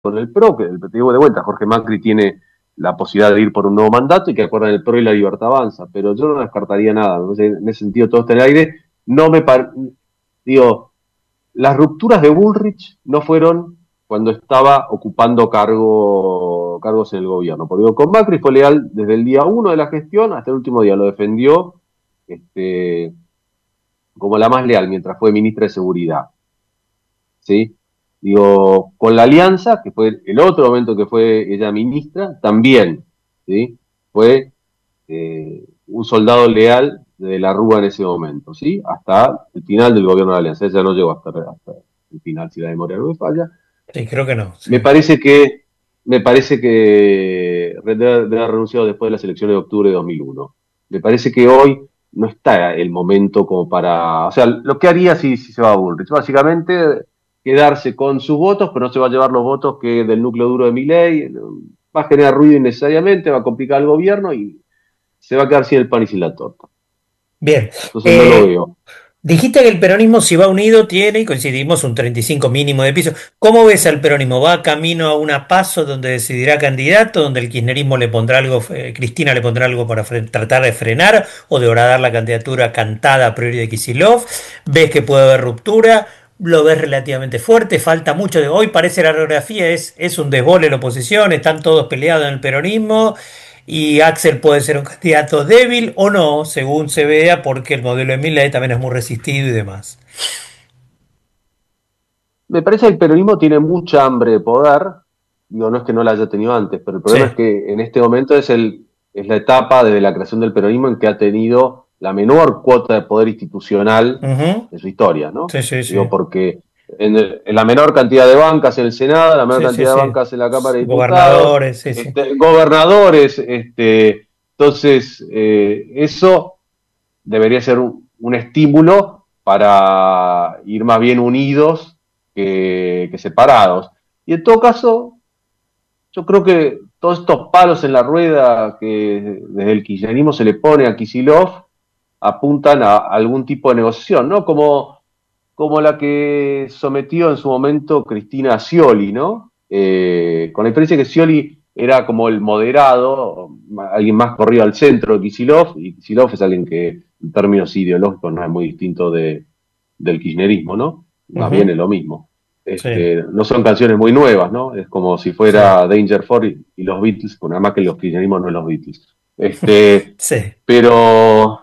con el PRO, que te digo de vuelta, Jorge Macri tiene la posibilidad de ir por un nuevo mandato y que acuerdan el PRO y la Libertad Avanza, pero yo no descartaría nada, ¿no? En ese sentido todo está en el aire. No me digo, las rupturas de Bullrich no fueron cuando estaba ocupando cargos en el gobierno, porque digo, con Macri fue leal desde el día uno de la gestión hasta el último día, lo defendió este, como la más leal mientras fue ministra de Seguridad. ¿Sí? Digo, con la Alianza, que fue el otro momento que fue ella ministra, también, ¿sí? Fue un soldado leal de la Rúa en ese momento, ¿sí? Hasta el final del gobierno de la Alianza. Ella no llegó hasta el final, si la memoria no me falla. Sí, creo que no, sí. Me parece que, me parece que debe haber renunciado después de las elecciones de octubre de 2001. Me parece que hoy no está el momento como para... O sea, lo que haría si se va a Bullrich, básicamente quedarse con sus votos, pero no se va a llevar los votos que del núcleo duro de Milei, va a generar ruido innecesariamente, va a complicar el gobierno y se va a quedar sin el pan y sin la torta. Bien. Entonces no lo Eh, veo. Dijiste que el peronismo, si va unido, tiene, y coincidimos, un 35 mínimo de piso. ¿Cómo ves al peronismo? ¿Va camino a una paso donde decidirá candidato, donde el kirchnerismo le pondrá algo, Cristina le pondrá algo para tratar de frenar o de horadar la candidatura cantada a priori de Kicillof? ¿Ves que puede haber ruptura? ¿Lo ves relativamente fuerte? Falta mucho de... Hoy parece la radiografía, es un desbole la oposición, están todos peleados en el peronismo. Y Axel puede ser un candidato débil o no, según se vea, porque el modelo de Milei también es muy resistido y demás. Me parece que el peronismo tiene mucha hambre de poder. Digo, no es que no la haya tenido antes, pero el Sí. problema es que en este momento es la etapa desde la creación del peronismo en que ha tenido la menor cuota de poder institucional Ujú. de su historia, ¿no? Sí, sí, Digo, sí. porque en la menor cantidad de bancas en el Senado, la menor Sí, sí, cantidad de sí. bancas en la Cámara de Diputados, Gobernadores, sí, sí. gobernadores, entonces eso debería ser un estímulo para ir más bien unidos que separados. Y en todo caso, yo creo que todos estos palos en la rueda que desde el kirchnerismo se le pone a Kicillof apuntan a algún tipo de negociación, ¿no? Como la que sometió en su momento Cristina Scioli, ¿no? Con la diferencia que Scioli era como el moderado, alguien más corrido al centro de Kicillof, y Kicillof es alguien que en términos ideológicos no es muy distinto del kirchnerismo, ¿no? Más bien Ujú. es lo mismo. Sí, No son canciones muy nuevas, ¿no? Es como si sí. fuera Danger Four y los Beatles, con nada más que los kirchnerismos no es los Beatles. Sí. Pero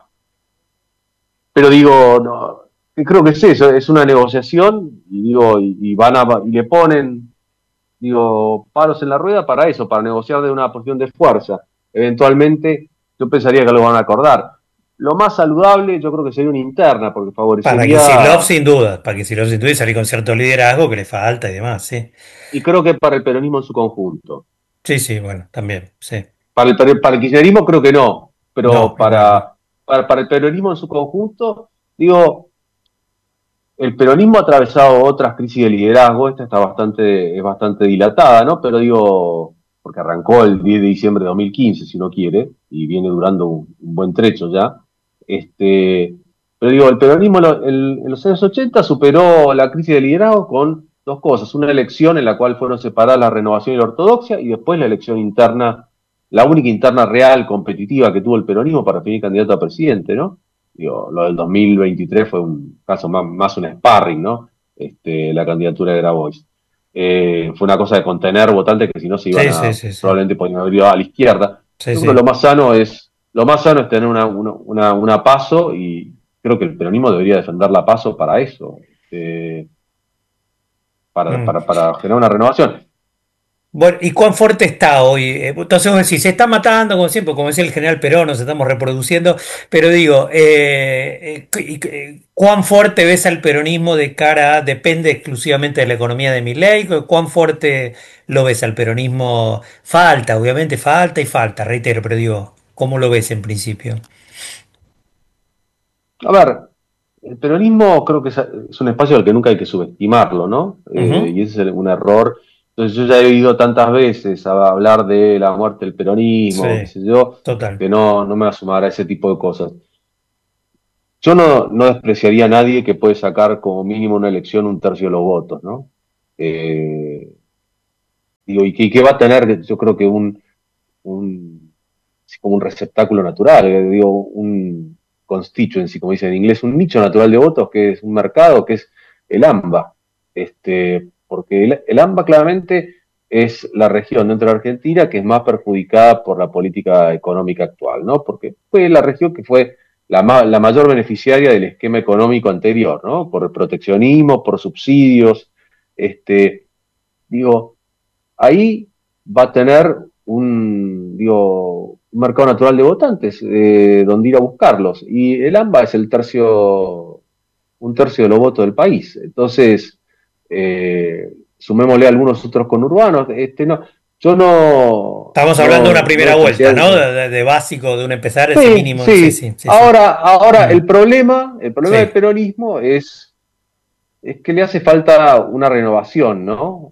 pero digo, no, creo que es eso, es una negociación y digo, y le ponen, digo, palos en la rueda para eso, para negociar de una posición de fuerza. Eventualmente, yo pensaría que lo van a acordar. Lo más saludable, yo creo que sería una interna, porque Para Kicillof favorecería, sin duda, para Kicillof sin duda y salir con cierto liderazgo que le falta y demás, sí. y creo que para el peronismo en su conjunto. Sí, sí, bueno, también, sí. Para el kirchnerismo creo que no, No, pero y bueno, no. para el peronismo en su conjunto, digo, el peronismo ha atravesado otras crisis de liderazgo, esta es bastante dilatada, ¿no? Pero digo, porque arrancó el 10 de diciembre de 2015, si uno quiere, y viene durando un buen trecho ya. Este, pero digo, el peronismo en los años 80 superó la crisis de liderazgo con dos cosas, una elección en la cual fueron separadas la renovación y la ortodoxia, y después la elección interna, la única interna real competitiva que tuvo el peronismo para definir candidato a presidente, ¿no? Digo, lo del 2023 fue un caso más un sparring, ¿no? La candidatura de Grabois. Fue una cosa de contener votantes que si no se iban Sí, sí, a, sí, sí. probablemente podían haber ido a la izquierda. Sí, Yo creo que sí. lo más sano es tener una paso y creo que el peronismo debería defender la paso para eso, Mm. para generar una renovación. Bueno, ¿y cuán fuerte está hoy? Entonces, vos decís, se está matando, como siempre, como decía el general Perón, nos estamos reproduciendo, pero digo, ¿cuán fuerte ves al peronismo de cara a, depende exclusivamente de la economía de Milei? ¿Cuán fuerte lo ves al peronismo? Falta, obviamente, falta y falta, reitero, pero digo, ¿cómo lo ves en principio? A ver, el peronismo creo que es un espacio al que nunca hay que subestimarlo, ¿no? Ujú. Y ese es un error. Entonces yo ya he oído tantas veces hablar de la muerte del peronismo, qué Sí, sé yo, total. que no me va a sumar a ese tipo de cosas. Yo no despreciaría a nadie que puede sacar como mínimo una elección un tercio de los votos, ¿no? Eh, digo, y que va a tener, yo creo que un, así como un receptáculo natural, digo, un constituency, como dicen en inglés, un nicho natural de votos, que es un mercado, que es el AMBA. Porque el AMBA claramente es la región dentro de la Argentina que es más perjudicada por la política económica actual, ¿no? Porque fue la región que fue la mayor beneficiaria del esquema económico anterior, ¿no? Por el proteccionismo, por subsidios. Digo, ahí va a tener un mercado natural de votantes donde ir a buscarlos. Y el AMBA es un tercio de los votos del país. Entonces, sumémosle algunos otros conurbanos. No, yo Estamos hablando de una no primera vuelta, ¿no? despreciaría. De básico, de un empezar ese Sí, mínimo. Sí, sí. sí, sí, sí. Ahora Mm, el problema del sí. peronismo es que le hace falta una renovación, ¿no?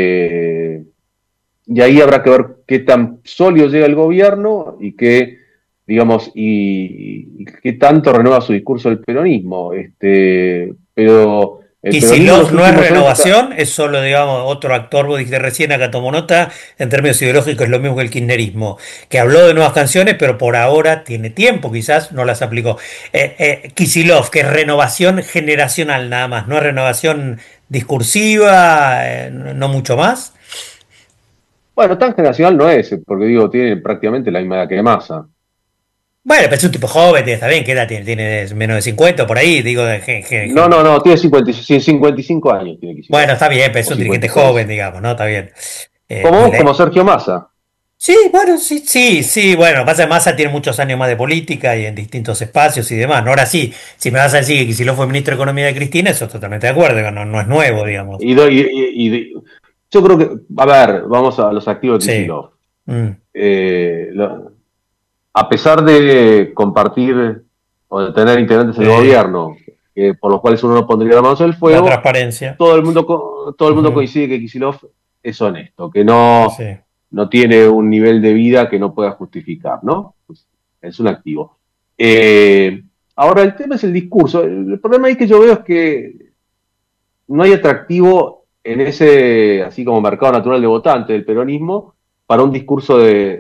Y ahí habrá que ver qué tan sólido llega el gobierno y qué, digamos, y qué tanto renueva su discurso el peronismo. Pero el peronismo en Kicillof los no es últimos años renovación, es solo, digamos, otro actor, vos dijiste recién, acá tomó nota, en términos ideológicos es lo mismo que el kirchnerismo, que habló de nuevas canciones, pero por ahora tiene tiempo, quizás no las aplicó. Kicillof, que es renovación generacional nada más, no es renovación discursiva, no mucho más. bueno, tan generacional no es, porque digo, tiene prácticamente la misma edad que Massa. Bueno, pero es un tipo joven, está bien, ¿qué edad tiene? Tiene menos de 50 por ahí, digo, No, tiene 55 años, tiene bueno, Kicillof, está bien, pero es o un dirigente 56. joven, digamos, ¿no? Está bien. Y Como Sergio Massa. sí, bueno, sí, sí, sí, bueno, pasa que Massa tiene muchos años más de política y en distintos espacios y demás. ¿No? Ahora sí, si me vas a decir que Kicillof fue ministro de Economía de Cristina, eso totalmente de acuerdo, no, no es nuevo, digamos. Y, yo creo que, a ver, vamos a los activos de Sí. Kicillof. Mm. Eh, lo- a pesar de compartir o de tener integrantes en el Sí. gobierno, por los cuales uno no pondría la mano en el La fuego, transparencia. todo el mundo Ujú. coincide que Kicillof es honesto, que Sí. no tiene un nivel de vida que no pueda justificar, ¿no? Pues, es un activo. Eh, Ahora, el tema es el discurso. El problema ahí que yo veo es que no hay atractivo en ese, así como mercado natural de votante del peronismo, para un discurso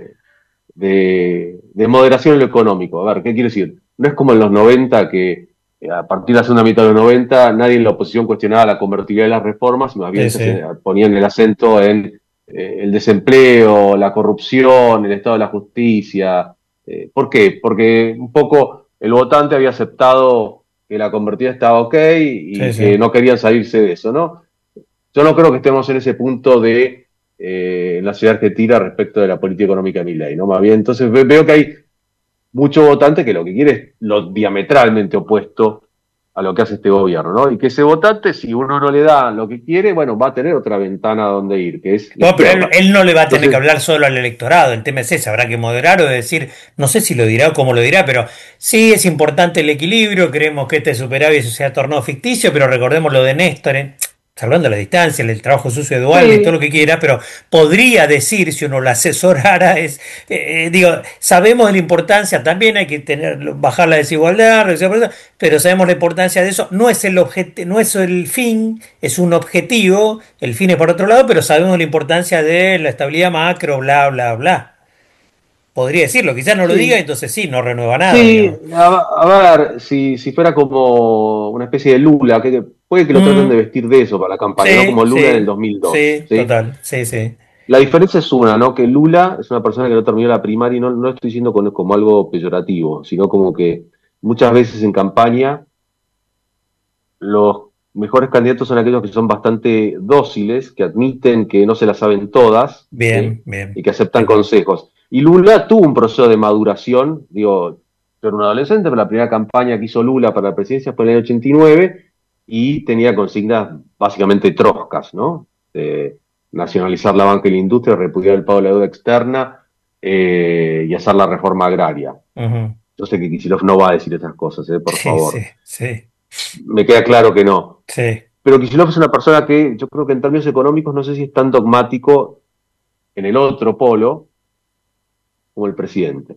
de moderación en lo económico. A ver, ¿qué quiero decir? No es como en los 90 que a partir de la segunda mitad de los 90 nadie en la oposición cuestionaba la convertibilidad de las reformas, y más bien Sí, sí. ponían el acento en el desempleo, la corrupción, el estado de la justicia. ¿Por qué? Porque un poco el votante había aceptado que la convertida estaba ok Sí, y sí. que no querían salirse de eso, ¿no? Yo no creo que estemos en ese punto en la ciudad argentina respecto de la política económica de Milei, ¿no? Más bien, entonces veo que hay mucho votante que lo que quiere es lo diametralmente opuesto a lo que hace este gobierno, ¿no? Y que ese votante, si uno no le da lo que quiere, bueno, va a tener otra ventana donde ir, que es la Bueno, pero izquierda. él no le va a tener que Entonces, hablar solo al electorado, el tema es ese, habrá que moderar o decir, no sé si lo dirá o cómo lo dirá, pero sí es importante el equilibrio, creemos que este superávit sea tornado ficticio, pero recordemos lo de Néstor, salvando la distancia, el trabajo sucio de Dualde y todo sí, lo que quiera, pero podría decir, si uno lo asesorara, digo, sabemos de la importancia, también hay que bajar la desigualdad, reducir la pobreza, pero sabemos la importancia de eso, no es no es el fin, es un objetivo, el fin es por otro lado, pero sabemos la importancia de la estabilidad macro, bla, bla, bla. Podría decirlo, quizás no lo diga, sí, entonces sí, no renueva nada, sí, digamos. a ver, si fuera como una especie de Lula, puede que lo traten de Mm, vestir de eso para la campaña, ¿no? sí, Como Lula en el sí, 2002, sí, ¿sí? total, sí, sí. La diferencia es una, ¿no? Que Lula es una persona que no terminó la primaria y no estoy diciendo como algo peyorativo, sino como que muchas veces en campaña los mejores candidatos son aquellos que son bastante dóciles, que admiten que no se las saben todas, ¿sí? Bien, bien, Y que de aceptan acuerdo. consejos. Y Lula tuvo un proceso de maduración, digo, yo era un adolescente, pero la primera campaña que hizo Lula para la presidencia fue en el 89 y tenía consignas básicamente troscas, ¿no? De nacionalizar la banca y la industria, repudiar el pago de la deuda externa y hacer la reforma agraria. Ujú. Yo sé que Kicillof no va a decir esas cosas, por Sí, sí, favor. sí, Me queda claro que no. sí. Pero Kicillof es una persona que yo creo que en términos económicos no sé si es tan dogmático en el otro polo como el presidente,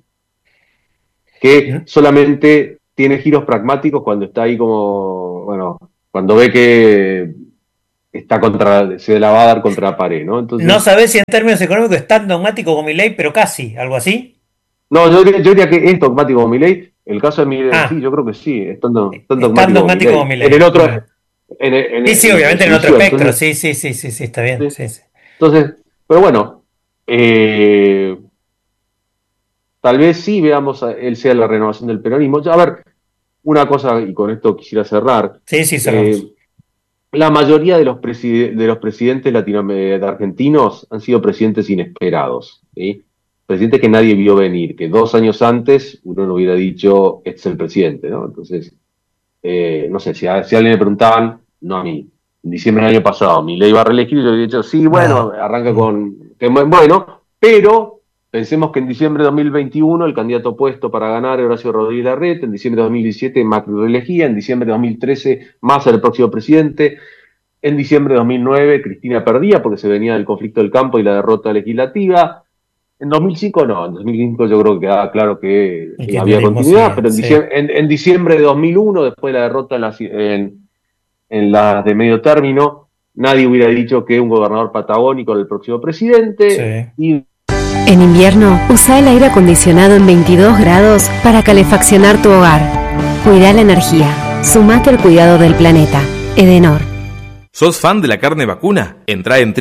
que Mm, solamente tiene giros pragmáticos cuando está ahí como, bueno, cuando ve se la va a dar contra la pared, ¿no? Entonces, No sabés si en términos económicos es tan dogmático como Milei, pero casi, algo así. no, yo diría que es dogmático como Milei. El caso de Milei, sí, Ah, yo creo que sí, tan es tan dogmático como dogmático como Milei. En el Milei. otro, Bueno. Sí, sí, en obviamente su en otro visión. espectro. Entonces, Sí, sí, sí, sí, sí, está bien. sí. Sí, sí. Entonces, pero bueno, eh, tal vez sí veamos él sea la renovación del peronismo. A ver, una cosa, y con esto quisiera cerrar. Sí, sí, eh, cerramos. la mayoría de los presidentes argentinos han sido presidentes inesperados, ¿sí? Presidentes que nadie vio venir, que 2 años antes uno no hubiera dicho, este es el presidente, ¿no? Entonces, no sé, si a alguien le preguntaban, no a mí, en diciembre del año pasado, Milei iba a reelegir, yo hubiera dicho, sí, bueno, No. arranca con, que bueno, pero pensemos que en diciembre de 2021 el candidato opuesto para ganar era Horacio Rodríguez Larreta, en diciembre de 2017 Macri reelegía, en diciembre de 2013 Massa era el próximo presidente, en diciembre de 2009 Cristina perdía porque se venía del conflicto del campo y la derrota legislativa. En 2005 no, en 2005 yo creo que quedaba claro que El había kirchnerismo continuidad, sigue, pero sí. en diciembre de 2001, después de la derrota en las de medio término, nadie hubiera dicho que un gobernador patagónico era el próximo presidente. Sí. Y En invierno, usa el aire acondicionado en 22 grados para calefaccionar tu hogar. Cuida la energía. Sumate al cuidado del planeta. Edenor. ¿Sos fan de la carne vacuna? Entrá en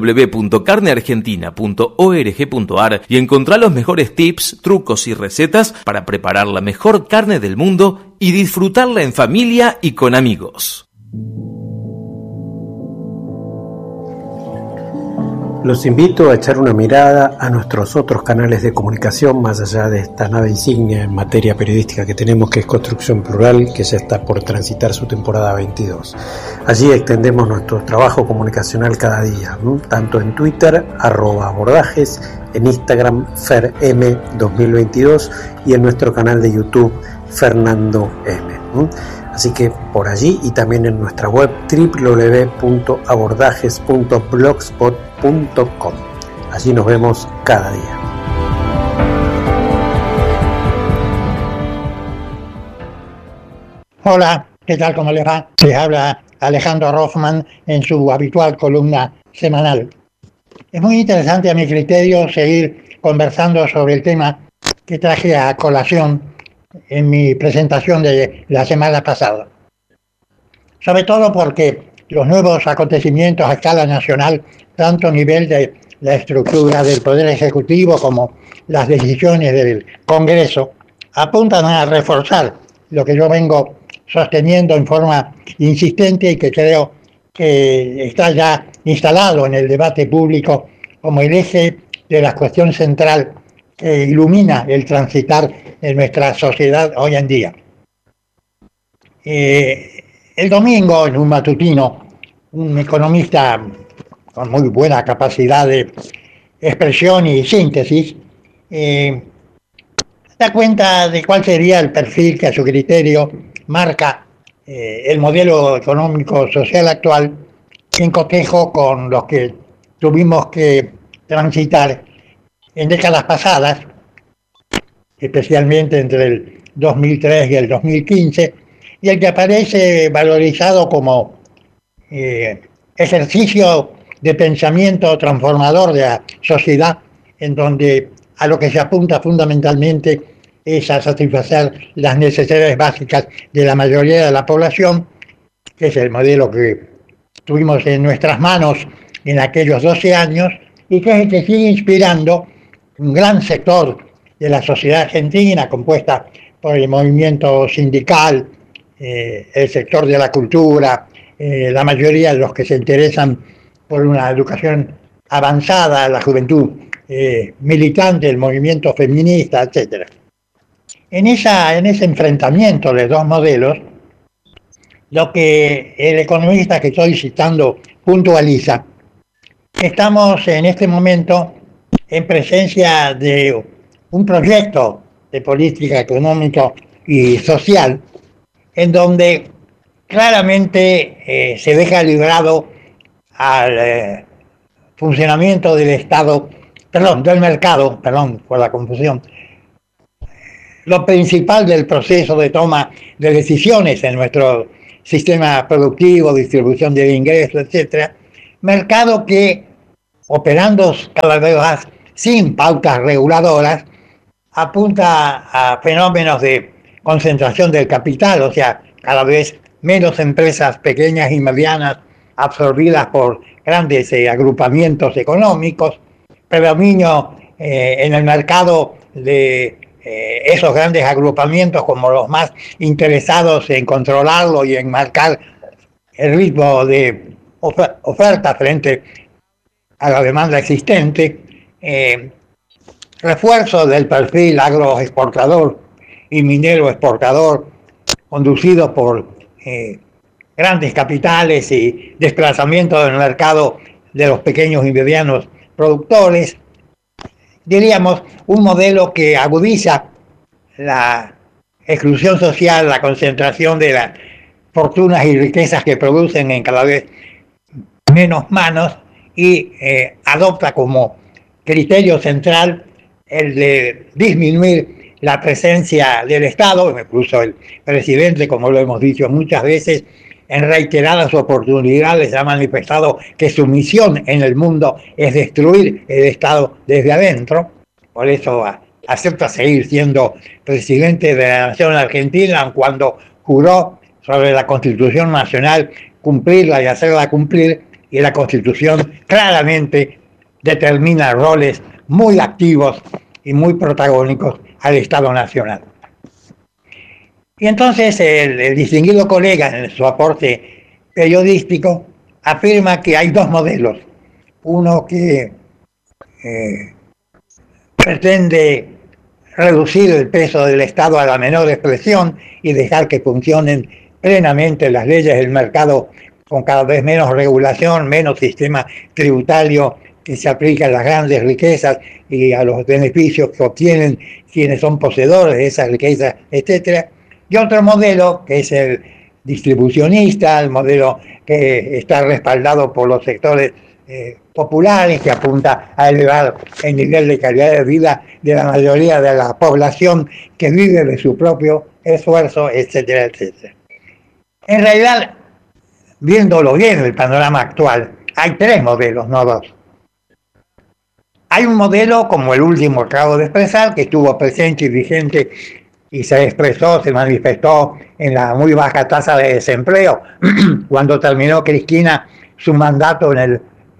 www.carneargentina.org.ar y encontrá los mejores tips, trucos y recetas para preparar la mejor carne del mundo y disfrutarla en familia y con amigos. Los invito a echar una mirada a nuestros otros canales de comunicación, más allá de esta nave insignia en materia periodística que tenemos, que es Construcción Plural, que ya está por transitar su temporada 22. Allí extendemos nuestro trabajo comunicacional cada día, tanto en Twitter, @abordajes, en Instagram, FerM2022, y en nuestro canal de YouTube, Fernando M. Así que por allí, y también en nuestra web www.abordajes.blogspot.com. Allí nos vemos cada día. Hola, ¿qué tal? ¿Cómo les va? Les habla Alejandro Rothman en su habitual columna semanal. Es muy interesante a mi criterio seguir conversando sobre el tema que traje a colación en mi presentación de la semana pasada. Sobre todo porque los nuevos acontecimientos a escala nacional, tanto a nivel de la estructura del Poder Ejecutivo como las decisiones del Congreso, apuntan a reforzar lo que yo vengo sosteniendo en forma insistente y que creo que está ya instalado en el debate público como el eje de la cuestión central que ilumina el transitar de nuestra sociedad hoy en día. El domingo, en un matutino, un economista con muy buena capacidad de expresión y síntesis da cuenta de cuál sería el perfil que a su criterio marca el modelo económico social actual en cotejo con los que tuvimos que transitar en décadas pasadas, especialmente entre el 2003 y el 2015, y el que aparece valorizado como ejercicio de pensamiento transformador de la sociedad, en donde a lo que se apunta fundamentalmente es a satisfacer las necesidades básicas de la mayoría de la población, que es el modelo que tuvimos en nuestras manos en aquellos 12 años y que es el que sigue inspirando un gran sector de la sociedad argentina, compuesta por el movimiento sindical, el sector de la cultura, la mayoría de los que se interesan por una educación avanzada, la juventud militante, el movimiento feminista, etc. En ese enfrentamiento de dos modelos, lo que el economista que estoy citando puntualiza, estamos en este momento en presencia de un proyecto de política económica y social en donde claramente se deja librado al funcionamiento del Estado, del mercado, por la confusión, lo principal del proceso de toma de decisiones en nuestro sistema productivo, distribución del ingreso, etcétera. Mercado que, operando cada vez más sin pautas reguladoras, apunta a fenómenos de concentración del capital, o sea, cada vez menos empresas pequeñas y medianas absorbidas por grandes agrupamientos económicos, predominio en el mercado de esos grandes agrupamientos como los más interesados en controlarlo y en marcar el ritmo de oferta frente a la demanda existente, refuerzo del perfil agroexportador y minero exportador conducido por grandes capitales y desplazamiento del mercado de los pequeños y medianos productores. Diríamos, un modelo que agudiza la exclusión social, la concentración de las fortunas y riquezas que producen en cada vez menos manos y adopta como criterio central el de disminuir la presencia del Estado. Incluso el presidente, como lo hemos dicho muchas veces, en reiteradas oportunidades ha manifestado que su misión en el mundo es destruir el Estado desde adentro. Por eso acepta seguir siendo presidente de la Nación Argentina, cuando juró sobre la Constitución Nacional cumplirla y hacerla cumplir, y la Constitución claramente determina roles muy activos y muy protagónicos al Estado Nacional. Y entonces el distinguido colega, en su aporte periodístico, afirma que hay dos modelos. Uno que pretende reducir el peso del Estado a la menor expresión y dejar que funcionen plenamente las leyes del mercado con cada vez menos regulación, menos sistema tributario que se aplica a las grandes riquezas y a los beneficios que obtienen quienes son poseedores de esas riquezas, etcétera. Y otro modelo, que es el distribucionista, el modelo que está respaldado por los sectores populares, que apunta a elevar el nivel de calidad de vida de la mayoría de la población que vive de su propio esfuerzo, etcétera, etcétera. En realidad, viéndolo bien el panorama actual, hay tres modelos, no dos. Hay un modelo, como el último que acabo de expresar, que estuvo presente y vigente y se expresó, se manifestó en la muy baja tasa de desempleo cuando terminó Cristina su mandato en el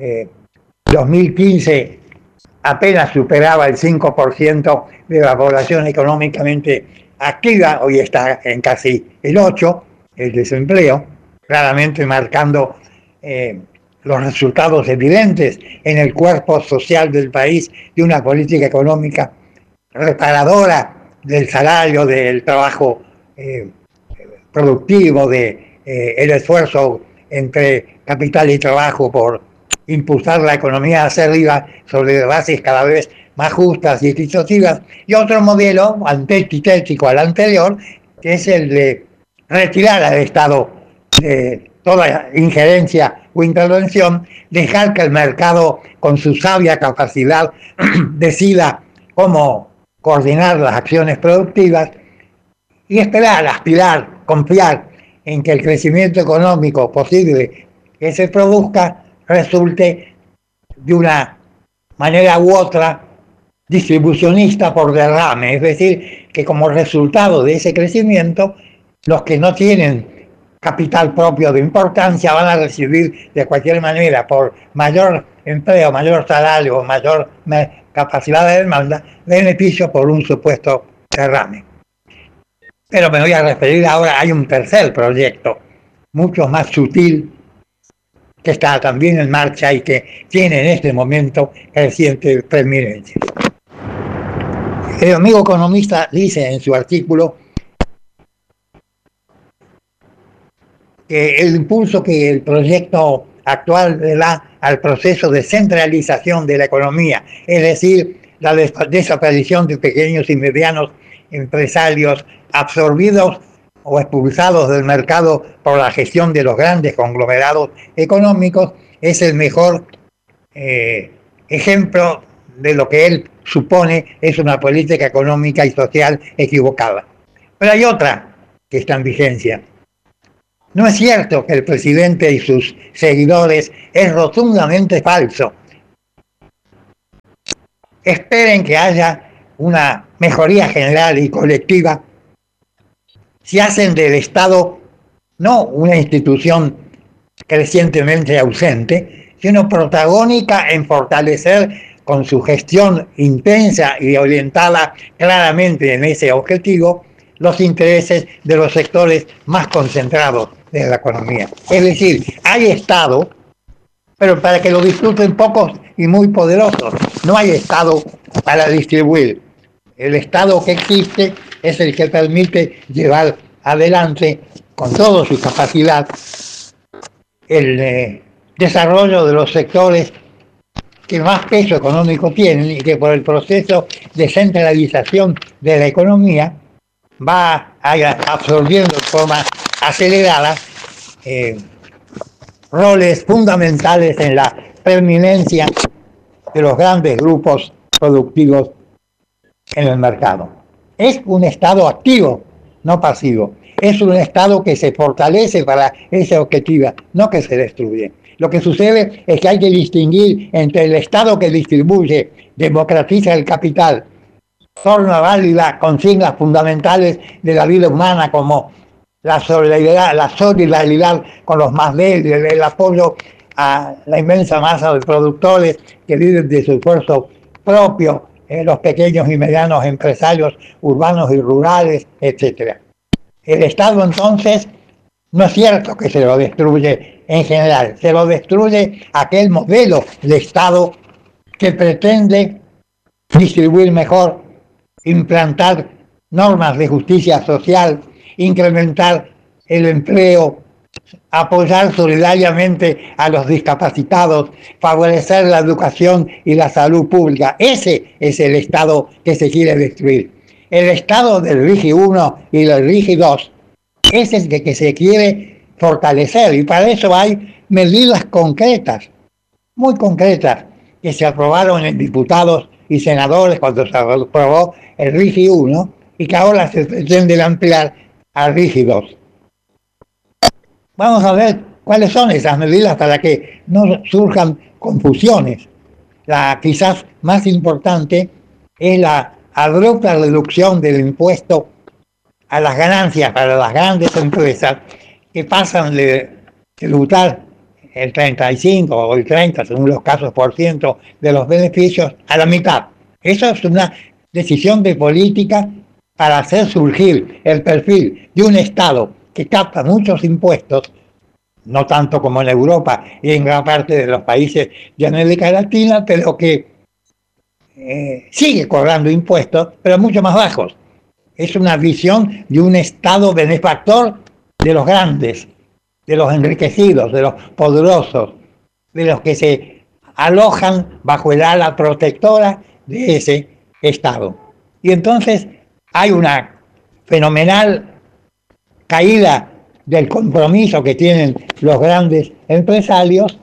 2015, apenas superaba el 5% de la población económicamente activa, hoy está en casi el 8%, el desempleo, claramente marcando los resultados evidentes en el cuerpo social del país de una política económica reparadora del salario, del trabajo productivo, de el esfuerzo entre capital y trabajo por impulsar la economía hacia arriba sobre bases cada vez más justas y equitativas. Y otro modelo antitético al anterior, que es el de retirar al Estado de toda injerencia o intervención, dejar que el mercado, con su sabia capacidad, decida cómo coordinar las acciones productivas y esperar, aspirar, confiar en que el crecimiento económico posible que se produzca resulte de una manera u otra distribucionista por derrame, es decir, que como resultado de ese crecimiento, los que no tienen capital propio de importancia van a recibir de cualquier manera, por mayor empleo, mayor salario, mayor capacidad de demanda, beneficio por un supuesto derrame. Pero me voy a referir ahora, hay un tercer proyecto, mucho más sutil, que está también en marcha y que tiene en este momento creciente preeminencia. El amigo economista dice en su artículo que el impulso que el proyecto actual le da al proceso de centralización de la economía, es decir, la desaparición de pequeños y medianos empresarios absorbidos o expulsados del mercado por la gestión de los grandes conglomerados económicos, es el mejor ejemplo de lo que él supone es una política económica y social equivocada. Pero hay otra que está en vigencia, No es cierto que el presidente y sus seguidores es rotundamente falso. Esperen que haya una mejoría general y colectiva si hacen del Estado no una institución crecientemente ausente, sino protagónica en fortalecer con su gestión intensa y orientada claramente en ese objetivo los intereses de los sectores más concentrados de la economía. Es decir, hay Estado, pero para que lo disfruten pocos y muy poderosos. No hay Estado para distribuir. El Estado que existe es el que permite llevar adelante con toda su capacidad el desarrollo de los sectores que más peso económico tienen y que por el proceso de centralización de la economía va absorbiendo de forma acelerada roles fundamentales en la permanencia de los grandes grupos productivos en el mercado. Es un Estado activo, no pasivo. Es un Estado que se fortalece para ese objetivo, no que se destruye. Lo que sucede es que hay que distinguir entre el Estado que distribuye, democratiza el capital, forma válida consignas fundamentales de la vida humana como la solidaridad con los más débiles, el apoyo a la inmensa masa de productores que viven de su esfuerzo propio, los pequeños y medianos empresarios urbanos y rurales, etc. El Estado entonces no es cierto que se lo destruye en general, se lo destruye aquel modelo de Estado que pretende distribuir mejor, implantar normas de justicia social, incrementar el empleo, apoyar solidariamente a los discapacitados, favorecer la educación y la salud pública. Ese es el Estado que se quiere destruir. El Estado del RIGI 1 y del RIGI 2 es el que se quiere fortalecer y para eso hay medidas concretas, muy concretas, que se aprobaron en diputados y senadores cuando se aprobó el RIGI 1 y que ahora se pretende ampliar al RIGI 2. Vamos a ver cuáles son esas medidas para que no surjan confusiones. La quizás más importante es la abrupta reducción del impuesto a las ganancias para las grandes empresas que pasan de tributar el 35 o el 30, según los casos, por ciento de los beneficios a la mitad. Eso es una decisión de política para hacer surgir el perfil de un Estado que capta muchos impuestos, no tanto como en Europa y en gran parte de los países de América Latina, pero que sigue cobrando impuestos, pero mucho más bajos. Es una visión de un Estado benefactor de los grandes, de los enriquecidos, de los poderosos, de los que se alojan bajo el ala protectora de ese Estado. Y entonces hay una fenomenal caída del compromiso que tienen los grandes empresarios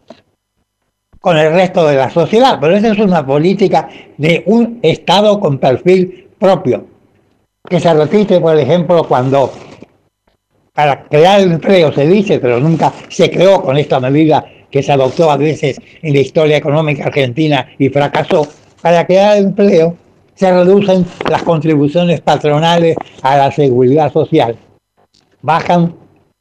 con el resto de la sociedad. Pero esa es una política de un Estado con perfil propio, que se repite, por ejemplo, cuando para crear empleo se dice, pero nunca se creó con esta medida que se adoptó a veces en la historia económica argentina y fracasó. Para crear empleo se reducen las contribuciones patronales a la seguridad social. Bajan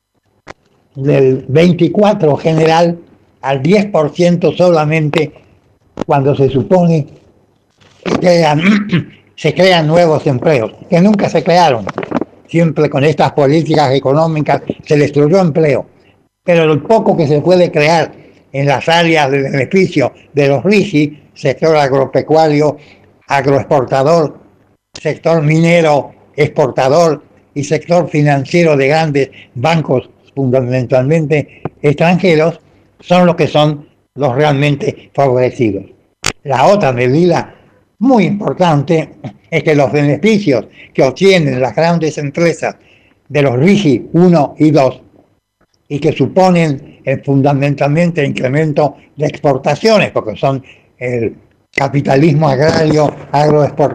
del 24% general al 10% solamente cuando se supone que se crean nuevos empleos, que nunca se crearon. Siempre con estas políticas económicas se destruyó empleo. Pero el poco que se puede crear en las áreas de beneficio de los RIGI, sector agropecuario, agroexportador, sector minero exportador y sector financiero de grandes bancos fundamentalmente extranjeros, son los que son los realmente favorecidos. La otra medida muy importante es que los beneficios que obtienen las grandes empresas de los RIGI 1 y 2 y que suponen fundamentalmente incremento de exportaciones, porque son el capitalismo agrario,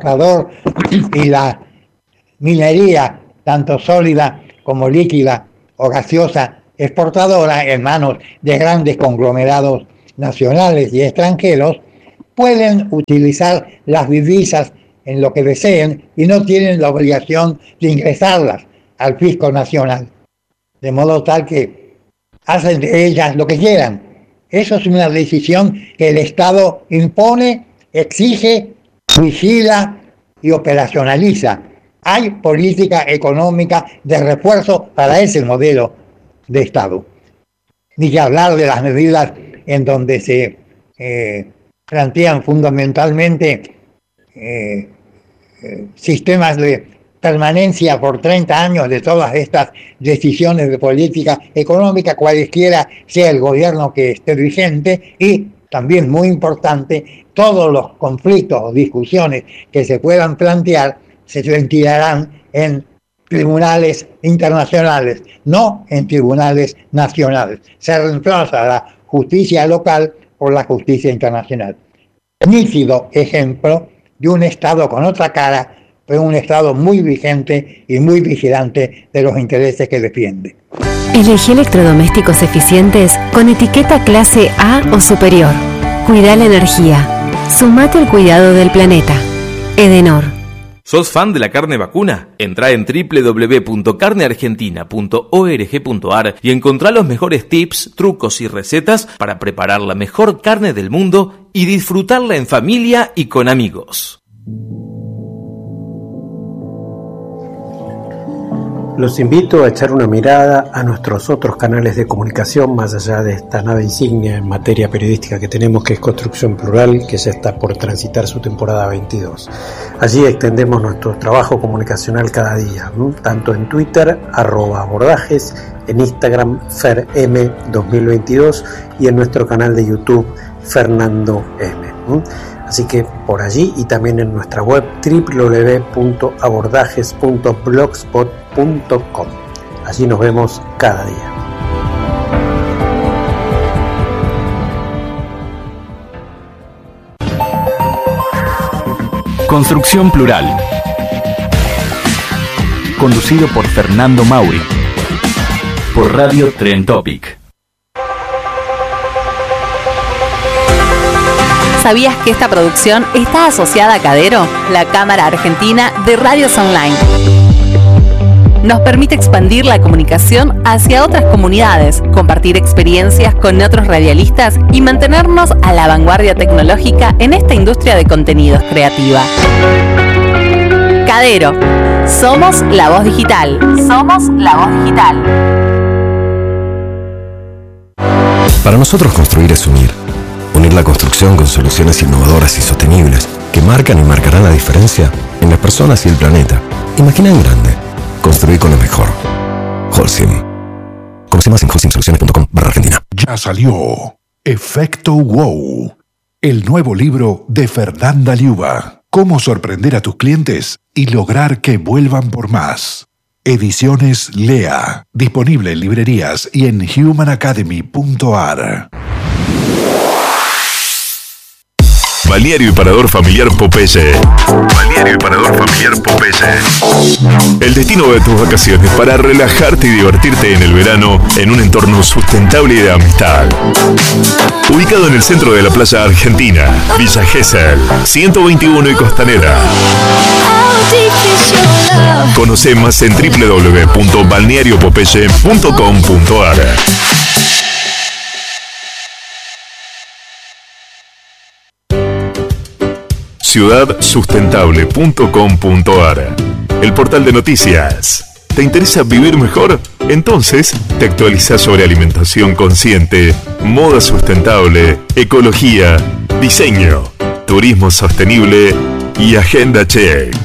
agroexportador y la minería, tanto sólida como líquida, o gaseosa exportadora en manos de grandes conglomerados nacionales y extranjeros, pueden utilizar las divisas en lo que deseen y no tienen la obligación de ingresarlas al fisco nacional, de modo tal que hacen de ellas lo que quieran. Eso es una decisión que el Estado impone, exige, vigila y operacionaliza. Hay política económica de refuerzo para ese modelo de Estado. Ni que hablar de las medidas en donde se plantean fundamentalmente sistemas de permanencia por 30 años de todas estas decisiones de política económica, cualesquiera sea el gobierno que esté vigente, y también muy importante, todos los conflictos o discusiones que se puedan plantear se ventilarán en tribunales internacionales, no en tribunales nacionales. Se reemplaza la justicia local por la justicia internacional. Nítido ejemplo de un Estado con otra cara, pero un Estado muy vigente y muy vigilante de los intereses que defiende. Elegí electrodomésticos eficientes con etiqueta clase A o superior. Cuida la energía. Sumate al cuidado del planeta. Edenor. ¿Sos fan de la carne vacuna? Entrá en www.carneargentina.org.ar y encontrá los mejores tips, trucos y recetas para preparar la mejor carne del mundo y disfrutarla en familia y con amigos. Los invito a echar una mirada a nuestros otros canales de comunicación, más allá de esta nave insignia en materia periodística que tenemos, que es Construcción Plural, que ya está por transitar su temporada 22. Allí extendemos nuestro trabajo comunicacional cada día, tanto en Twitter, @abordajes, en Instagram, FerM2022, y en nuestro canal de YouTube, Fernando M. Así que por allí, y también en nuestra web www.abordajes.blogspot.com. Allí nos vemos cada día. Construcción Plural. Conducido por Fernando Mauri. Por Radio Trend Topic. ¿Sabías que esta producción está asociada a Cadero, la Cámara Argentina de Radios Online? Nos permite expandir la comunicación hacia otras comunidades, compartir experiencias con otros radialistas y mantenernos a la vanguardia tecnológica en esta industria de contenidos creativa. Cadero. Somos la voz digital. Somos la voz digital. Para nosotros construir es unir. Unir la construcción con soluciones innovadoras y sostenibles que marcan y marcarán la diferencia en las personas y el planeta. Imagina en grande. Construir con lo mejor. Holcim. Conoce más en holcimsoluciones.com/Argentina. Ya salió Efecto Wow, el nuevo libro de Fernanda Liuba. Cómo sorprender a tus clientes y lograr que vuelvan por más. Ediciones Lea. Disponible en librerías y en humanacademy.ar. Balneario y Parador Familiar Popeye. Balneario y Parador Familiar Popeye. El destino de tus vacaciones para relajarte y divertirte en el verano en un entorno sustentable y de amistad. Ubicado en el centro de la playa argentina, Villa Gesell, 121 y Costanera. Conoce más en www.balneariopopeye.com.ar. ciudadsustentable.com.ar, el portal de noticias. ¿Te interesa vivir mejor? Entonces, te actualizás sobre alimentación consciente, moda sustentable, ecología, diseño, turismo sostenible y agenda check.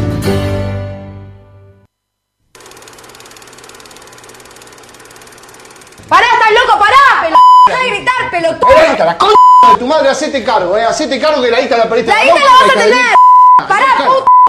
¡Pará, estás loco! ¡Pará, pelotudo! ¡Deja de gritar, pelotudo! La concha de tu madre, hacete cargo, hacete cargo que la hija la perdiste. ¡La hija la vas a tener! ¡Pará, puta!